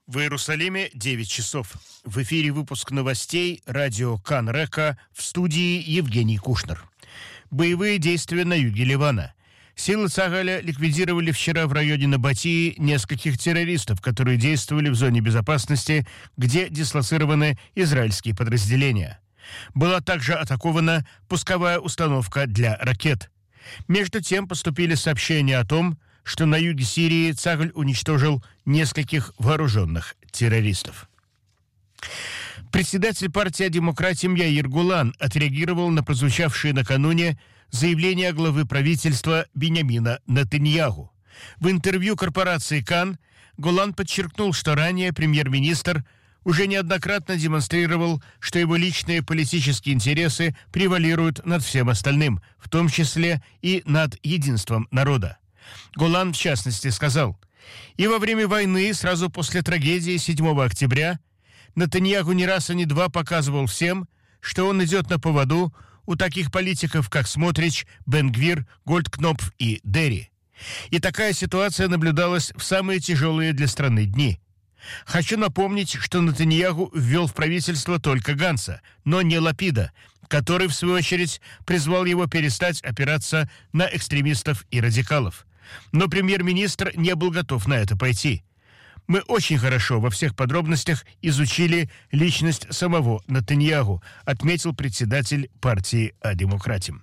В Иерусалиме 9 часов. В эфире выпуск новостей радио Кан Река, в студии Евгений Кушнер. Боевые действия на юге Ливана. Силы Цагаля ликвидировали вчера в районе Набатии нескольких террористов, которые действовали в зоне безопасности, где дислоцированы израильские подразделения. Была также атакована пусковая установка для ракет. Между тем поступили сообщения о том, что на юге Сирии Цагаль уничтожил нескольких вооруженных террористов. Председатель партии «Демократия» Яир Гулан отреагировал на прозвучавшие накануне заявление главы правительства Биньямина Нетаньяху. В интервью корпорации «Кан» Гулан подчеркнул, что ранее премьер-министр уже неоднократно демонстрировал, что его личные политические интересы превалируют над всем остальным, в том числе и над единством народа. Гулан, в частности, сказал: «И во время войны, сразу после трагедии 7 октября, Нетаньяху не раз и не два показывал всем, что он идет на поводу у таких политиков, как Смотрич, Бен-Гвир, Голдкнопф и Дерри. И такая ситуация наблюдалась в самые тяжелые для страны дни. Хочу напомнить, что Нетаньяху ввел в правительство только Ганца, но не Лапида, который, в свою очередь, призвал его перестать опираться на экстремистов и радикалов. Но премьер-министр не был готов на это пойти. Мы очень хорошо во всех подробностях изучили личность самого Нетаньяху», отметил председатель партии «Демократия».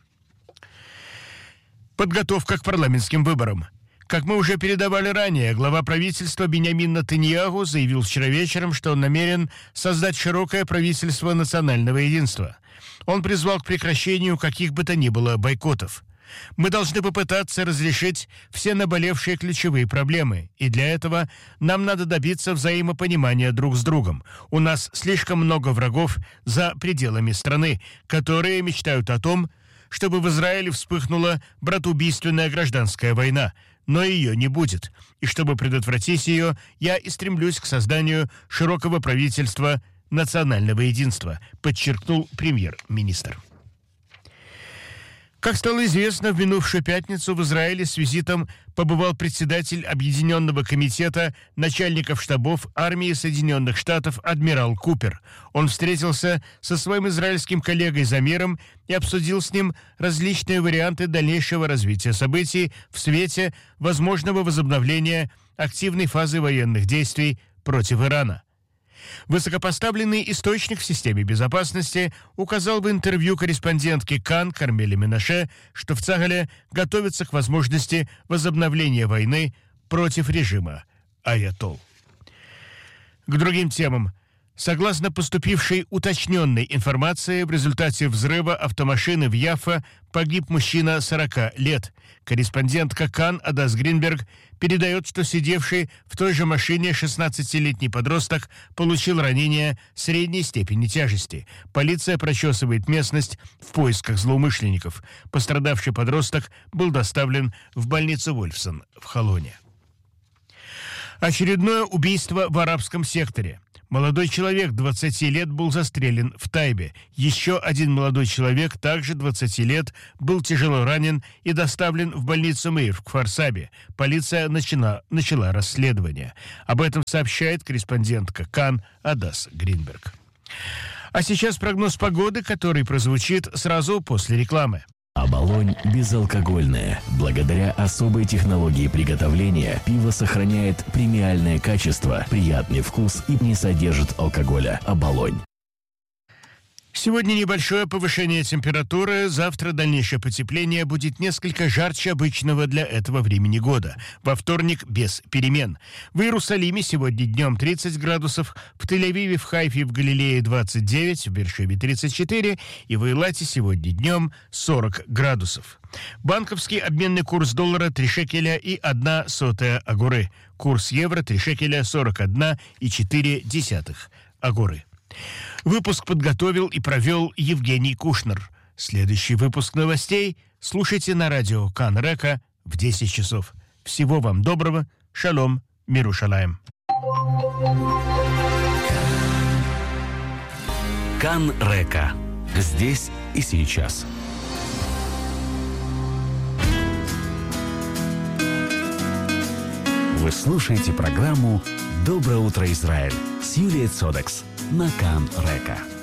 Подготовка к парламентским выборам. Как мы уже передавали ранее, глава правительства Биньямин Нетаньяху заявил вчера вечером, что он намерен создать широкое правительство национального единства. Он призвал к прекращению каких бы то ни было бойкотов. «Мы должны попытаться разрешить все наболевшие ключевые проблемы, и для этого нам надо добиться взаимопонимания друг с другом. У нас слишком много врагов за пределами страны, которые мечтают о том, чтобы в Израиле вспыхнула братоубийственная гражданская война, но ее не будет. И чтобы предотвратить ее, я и стремлюсь к созданию широкого правительства национального единства», подчеркнул премьер-министр. Как стало известно, в минувшую пятницу в Израиле с визитом побывал председатель Объединенного комитета начальников штабов армии Соединенных Штатов адмирал Купер. Он встретился со своим израильским коллегой Замиром и обсудил с ним различные варианты дальнейшего развития событий в свете возможного возобновления активной фазы военных действий против Ирана. Высокопоставленный источник в системе безопасности указал в интервью корреспондентке Кан Кармеле Менаше, что в Цагале готовится к возможности возобновления войны против режима аятолл. К другим темам. Согласно поступившей уточненной информации, в результате взрыва автомашины в Яффа погиб мужчина 40 лет. Корреспондентка Кан Адас Гринберг передает, что сидевший в той же машине 16-летний подросток получил ранение средней степени тяжести. Полиция прочесывает местность в поисках злоумышленников. Пострадавший подросток был доставлен в больницу Вольфсон в Холоне. Очередное убийство в арабском секторе. Молодой человек 20 лет был застрелен в Тайбе. Еще один молодой человек, также 20 лет, был тяжело ранен и доставлен в больницу Мейр в Кфар-Сабе. Полиция начала расследование. Об этом сообщает корреспондентка Кан Адас Гринберг. А сейчас прогноз погоды, который прозвучит сразу после рекламы. Оболонь безалкогольное. Благодаря особой технологии приготовления пиво сохраняет премиальное качество, приятный вкус и не содержит алкоголя. Оболонь. Сегодня небольшое повышение температуры, завтра дальнейшее потепление будет несколько жарче обычного для этого времени года. Во вторник без перемен. В Иерусалиме сегодня днем 30 градусов, в Тель-Авиве, в Хайфе и в Галилее 29, в Бершеве 34 и в Эйлате сегодня днем 40 градусов. Банковский обменный курс доллара 3 шекеля и 1 сотая агуры. Курс евро 3 шекеля 41,4 агуры. Выпуск подготовил и провел Евгений Кушнер. Следующий выпуск новостей слушайте на радио Кан Река в 10 часов. Всего вам доброго. Шалом. Мирушалаем. Кан Река. Здесь и сейчас. Вы слушаете программу Доброе утро, Израиль с Юлией Цодекс на Кан-Река.